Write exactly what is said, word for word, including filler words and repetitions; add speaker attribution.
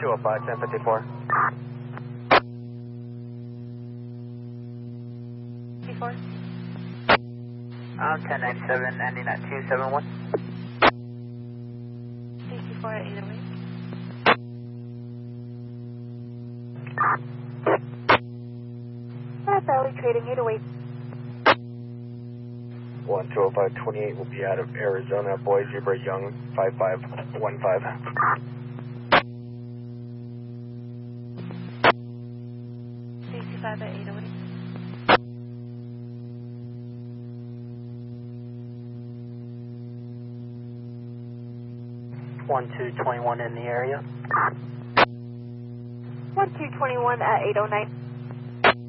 Speaker 1: two oh five, ten fifty-four.
Speaker 2: fifty-four.
Speaker 1: Um, ten ninety-seven, ending at two seven one.
Speaker 2: fifty-four at eight oh eight. Uh, Valley Trading eight oh eight.
Speaker 1: one two oh five twenty-eight will be out of Arizona, Boise, Zebra Young, five five one five.
Speaker 2: fifty-five at eight oh eight.
Speaker 1: one two twenty-one in the area.
Speaker 2: one two twenty-one at eight oh nine.